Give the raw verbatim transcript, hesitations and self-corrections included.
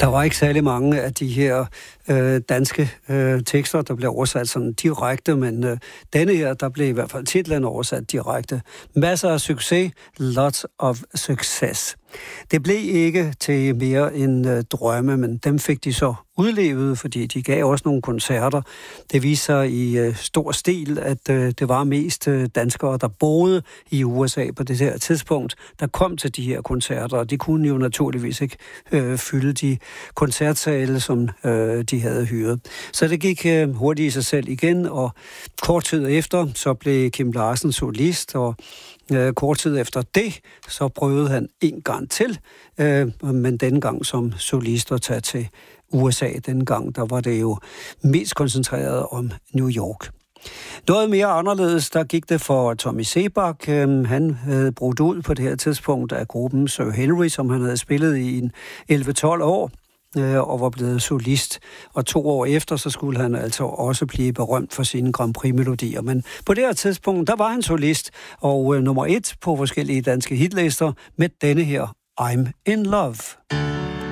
Der var ikke særlig mange af de her øh, danske øh, tekster, der blev oversat sådan direkte, men øh, denne her, der blev i hvert fald titlen oversat direkte. Masser af succes, lots of success. Det blev ikke til mere end øh, drømme, men dem fik de så udlevet, fordi de gav også nogle koncerter. Det viser i øh, stor stil, at øh, det var mest øh, danskere, der boede i U S A på det her tidspunkt, der kom til de her koncerter, og de kunne jo naturligvis ikke øh, fylde de koncertsale, som øh, de havde hyret. Så det gik øh, hurtigt i sig selv igen, og kort tid efter, så blev Kim Larsen solist, og øh, kort tid efter det, så prøvede han en gang til, øh, men denne gang som solist at tage til U S A. Denne gang, der var det jo mest koncentreret om New York. Noget mere anderledes, der gik det for Tommy Sebak. Han havde brudt ud på det her tidspunkt af gruppen Sir Henry, som han havde spillet i en elleve tolv år, og var blevet solist. Og to år efter, så skulle han altså også blive berømt for sine Grand Prix-melodier. Men på det her tidspunkt, der var han solist, og nummer et på forskellige danske hitlister med denne her, I'm in Love.